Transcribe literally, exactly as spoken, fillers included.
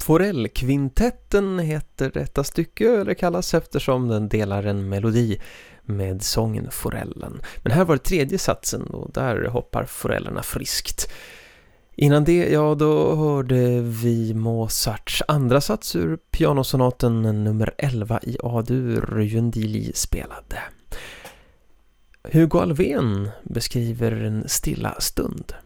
Forellkvintetten heter detta stycke, eller kallas eftersom den delar en melodi med sången Forellen. Men här var det tredje satsen och där hoppar forellerna friskt. Innan det, ja då hörde vi Mozarts andra sats ur pianosonaten nummer elva i A-dur Jundili spelade. Hugo Alfvén beskriver en stilla stund.